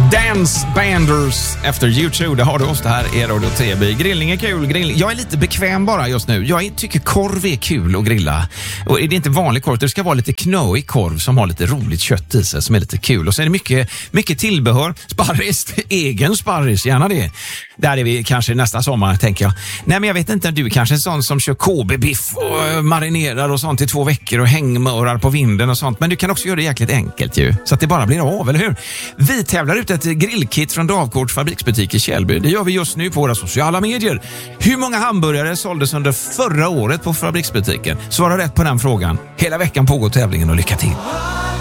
Dance Banders efter YouTube. Det har du oss, det här är Radio TB. Grillning är kul. Jag är lite bekväm bara just nu. Jag tycker korv är kul att grilla. Och är det inte vanlig korv, det ska vara lite knöig korv som har lite roligt kött i sig som är lite kul. Och så är det mycket tillbehör. Sparris, egen sparris, gärna det. Där är vi kanske nästa sommar, tänker jag. Nej, men jag vet inte, du är kanske en sån som kör KB-biff och marinerar och sånt i 2 veckor och hängmörar på vinden och sånt. Men du kan också göra det jäkligt enkelt ju, så att det bara blir av, eller hur? Vi tävlar ut ett grillkit från Davkorts fabriksbutik i Källby. Det gör vi just nu på våra sociala medier. Hur många hamburgare såldes under förra året på fabriksbutiken? Svara rätt på den frågan. Hela veckan pågår tävlingen och lycka till!